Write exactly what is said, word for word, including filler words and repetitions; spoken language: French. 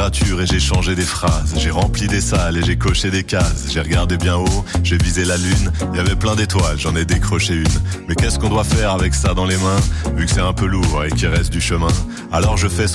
littérature et j'ai changé des phrases. J'ai rempli des salles et j'ai coché des cases. J'ai regardé bien haut, j'ai visé la lune. Il y avait plein d'étoiles, j'en ai décroché une. Mais qu'est-ce qu'on doit faire avec ça dans les mains, vu que c'est un peu lourd et qu'il reste du chemin? Alors je fais ce